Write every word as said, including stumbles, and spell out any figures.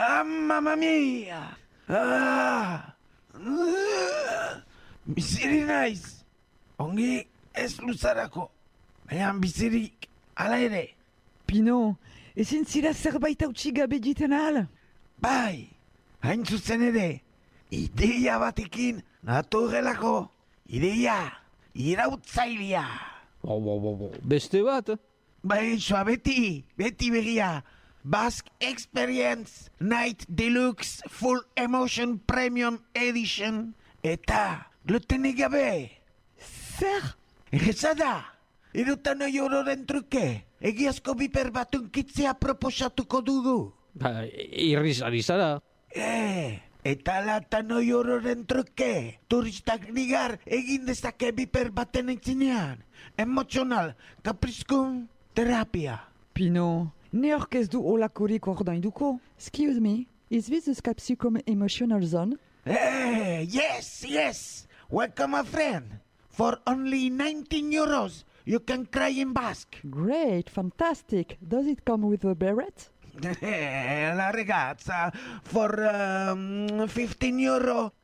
Ah, mamma mia! Ah! Biziri naiz! Ongi ez luzarako. Baina bizirik ala ere. Pino, ezin zira zerbait hautsi gabe egiten ahal? Bai, hain zuzen ere. Ideia batekin natorrelako. Ideia, irautzailea. Bo, bo, bo, bo. Beste bat? Bai, soa beti, beti berria. Basque Experience Night Deluxe Full Emotion Premium Edition. Eta glutenik gabe. Zer? Erreza da. Erotan oi ororen truke. Egiazko biper bat unkitzea proposatuko dugu. Ba, irriz ari zara. E, eta latan oi ororen truke. Turistak nigar egin dezake biper baten entzinean. Emozional, kaprizkun, terapia. Pino, ne hork ez du olakorik ordainduko? Excuse me, is this the Capsicum Emotional Zone? Hey, yes, yes. Welcome, my friend. For only nineteen euros, you can cry in Basque. Great, fantastic. Does it come with a beret? La ragazza, for um, fifteen euro,